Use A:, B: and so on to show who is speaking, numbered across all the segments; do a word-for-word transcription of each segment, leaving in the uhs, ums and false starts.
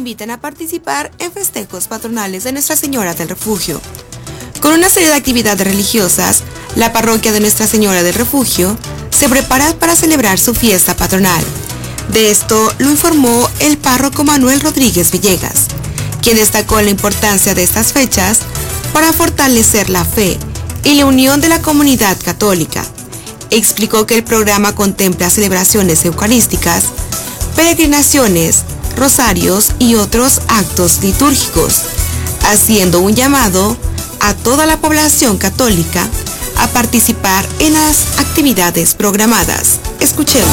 A: invitan a participar en festejos patronales de Nuestra Señora del Refugio. Con una serie de actividades religiosas, la parroquia de Nuestra Señora del Refugio se prepara para celebrar su fiesta patronal. De esto lo informó el párroco Manuel Rodríguez Villegas, quien destacó la importancia de estas fechas para fortalecer la fe y la unión de la comunidad católica. Explicó que el programa contempla celebraciones eucarísticas, peregrinaciones, rosarios y otros actos litúrgicos, haciendo un llamado a toda la población católica a participar en las actividades programadas. Escuchemos.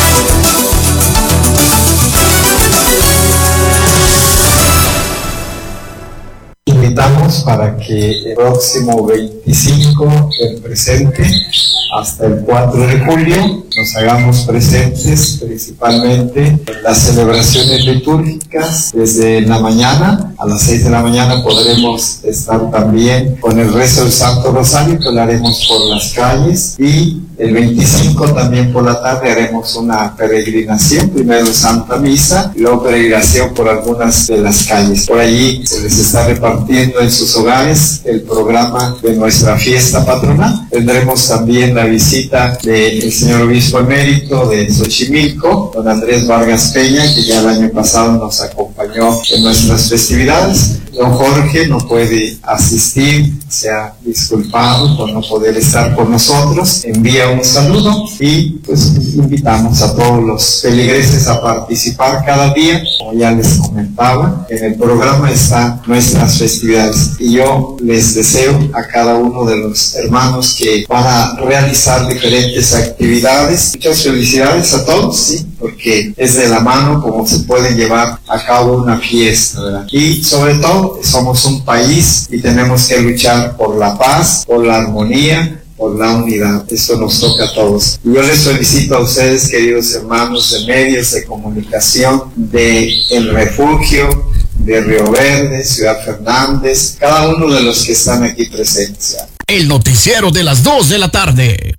B: Invitamos para que el próximo veinticinco del presente hasta el cuatro de julio nos hagamos presentes principalmente en las celebraciones litúrgicas. Desde la mañana, a las seis de la mañana, podremos estar también con el rezo del Santo Rosario, que lo haremos por las calles, y el veinticinco también por la tarde haremos una peregrinación, primero Santa Misa, y luego peregrinación por algunas de las calles. Por allí se les está repartiendo en sus hogares el programa de nuestra fiesta patronal. Tendremos también la visita del señor obispo emérito de Xochimilco, don Andrés Vargas Peña, que ya el año pasado nos acompañó en nuestras festividades. Don Jorge no puede asistir, se ha disculpado por no poder estar con nosotros, envía un saludo y pues invitamos a todos los feligreses a participar cada día. Como ya les comentaba, en el programa están nuestras festividades y yo les deseo a cada uno de los hermanos que van a realizar diferentes actividades, muchas felicidades a todos, sí, porque es de la mano como se puede llevar a cabo una fiesta, ¿verdad? Y sobre todo somos un país y tenemos que luchar por la paz, por la armonía, por la unidad. Esto nos toca a todos. Y yo les felicito a ustedes, queridos hermanos de medios de comunicación, de El Refugio, de Río Verde, Ciudad Fernández, cada uno de los que están aquí presentes.
C: El noticiero de las dos de la tarde.